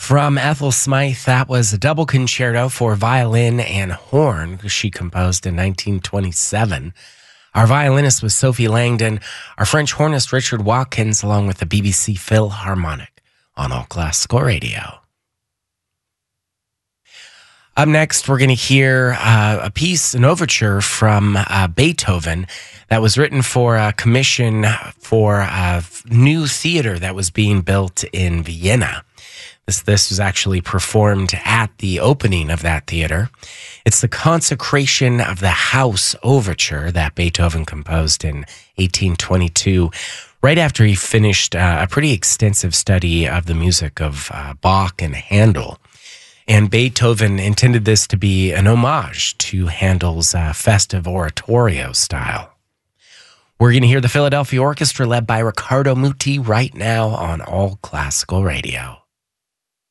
From Ethel Smythe, that was a double concerto for violin and horn she composed in 1927. Our violinist was Sophie Langdon, our French hornist Richard Watkins, along with the BBC Philharmonic on All Classical Radio. Up next, we're going to hear a piece, an overture from Beethoven that was written for a commission for a new theater that was being built in Vienna. This was actually performed at the opening of that theater. It's the Consecration of the House Overture that Beethoven composed in 1822, right after he finished a pretty extensive study of the music of Bach and Handel. And Beethoven intended this to be an homage to Handel's festive oratorio style. We're going to hear the Philadelphia Orchestra led by Riccardo Muti right now on All Classical Radio.